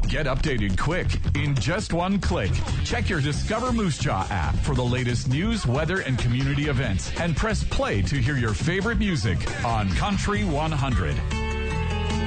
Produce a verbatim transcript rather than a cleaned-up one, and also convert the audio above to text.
Get updated quick in just one click. Check your Discover Moose Jaw app for the latest news, weather, and community events. And press play to hear your favorite music on Country one hundred.